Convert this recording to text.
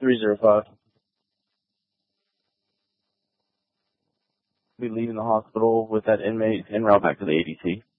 305. Be leaving the hospital with that inmate en route back to the ADC.